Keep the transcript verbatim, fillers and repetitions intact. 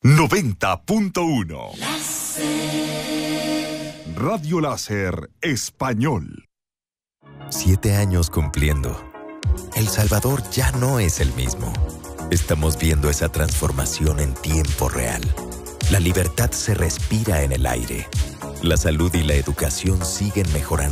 noventa punto uno. Radio Láser Español. Siete años cumpliendo. El Salvador ya no es el mismo. Estamos viendo esa transformación en tiempo real. La libertad se respira en el aire. La salud y la educación siguen mejorando.